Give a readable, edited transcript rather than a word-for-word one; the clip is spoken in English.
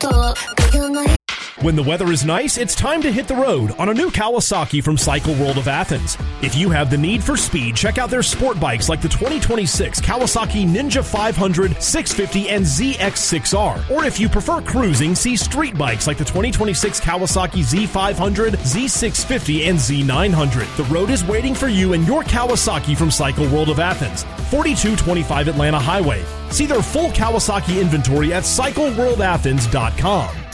When the weather is nice, it's time to hit the road on a new Kawasaki from Cycle World of Athens. If you have the need for speed, check out their sport bikes like the 2026 Kawasaki Ninja 500, 650, and ZX6R. Or if you prefer cruising, see street bikes like the 2026 Kawasaki Z500, Z650, and Z900. The road is waiting for you and your Kawasaki from Cycle World of Athens, 4225 Atlanta Highway. See their full Kawasaki inventory at CycleWorldAthens.com.